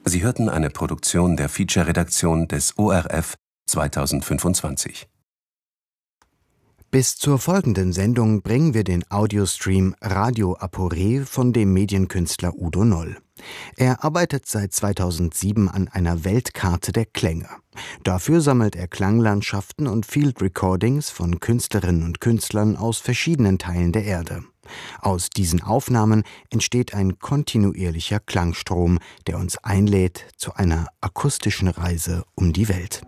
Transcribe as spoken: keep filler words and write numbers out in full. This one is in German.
Sie hörten eine Produktion der Feature-Redaktion des O R F zweitausendfünfundzwanzig. Bis zur folgenden Sendung bringen wir den Audiostream Radio Aporé von dem Medienkünstler Udo Noll. Er arbeitet seit zweitausendsieben an einer Weltkarte der Klänge. Dafür sammelt er Klanglandschaften und Field Recordings von Künstlerinnen und Künstlern aus verschiedenen Teilen der Erde. Aus diesen Aufnahmen entsteht ein kontinuierlicher Klangstrom, der uns einlädt zu einer akustischen Reise um die Welt.